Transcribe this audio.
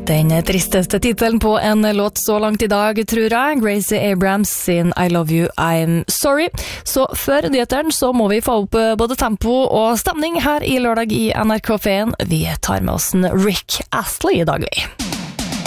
Den tristeste titelen på en låt så langt I dag, tror jeg. Gracie Abrams sin I Love You, I'm Sorry. Så før nyheteren så må vi få opp både tempo og stemning her I lørdag I NRK Feien. Vi tar med oss en Rick Astley I dag, vi.